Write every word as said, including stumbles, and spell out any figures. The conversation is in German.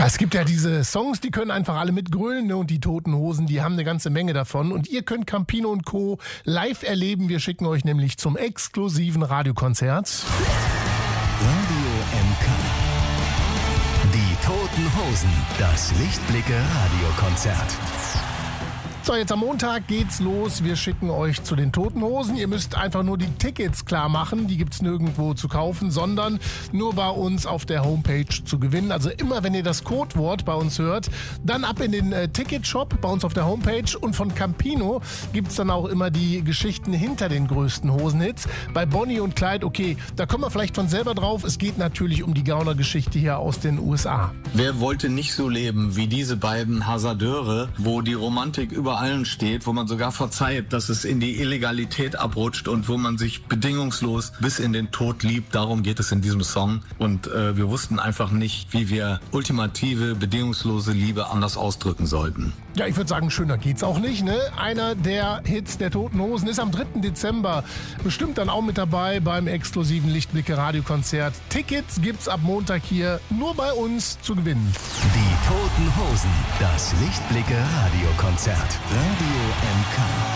es gibt ja diese Songs, die können einfach alle mitgrölen, ne? Und die Toten Hosen, die haben eine ganze Menge davon. Und ihr könnt Campino und Co. live erleben. Wir schicken euch nämlich zum exklusiven Radiokonzert. Radio M K. Die Toten Hosen. Das Lichtblicke-Radiokonzert. So, jetzt am Montag geht's los. Wir schicken euch zu den Toten Hosen. Ihr müsst einfach nur die Tickets klar machen. Die gibt's nirgendwo zu kaufen, sondern nur bei uns auf der Homepage zu gewinnen. Also immer, wenn ihr das Codewort bei uns hört, dann ab in den äh, Ticketshop bei uns auf der Homepage. Und von Campino gibt's dann auch immer die Geschichten hinter den größten Hosenhits. Bei Bonnie und Clyde, okay, da kommen wir vielleicht von selber drauf. Es geht natürlich um die Gauner-Geschichte hier aus den U S A. Wer wollte nicht so leben wie diese beiden Hasardeure, wo die Romantik über allen steht, wo man sogar verzeiht, dass es in die Illegalität abrutscht und wo man sich bedingungslos bis in den Tod liebt. Darum geht es in diesem Song. Und äh, wir wussten einfach nicht, wie wir ultimative, bedingungslose Liebe anders ausdrücken sollten. Ja, ich würde sagen, schöner geht's auch nicht, ne? Einer der Hits der Toten Hosen ist am dritten Dezember bestimmt dann auch mit dabei beim exklusiven Lichtblicke-Radiokonzert. Tickets gibt's ab Montag hier nur bei uns zu gewinnen. Die Toten Hosen. Das Lichtblicke-Radiokonzert. Radio M K.